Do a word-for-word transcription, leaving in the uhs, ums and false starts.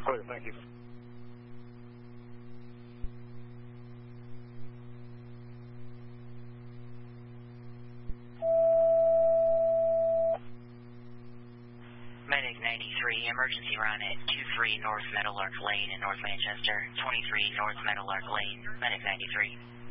Clear, thank you. Medic ninety-three, emergency run at two three North Meadowlark Lane in North Manchester. twenty-three North Meadowlark Lane, Medic ninety-three.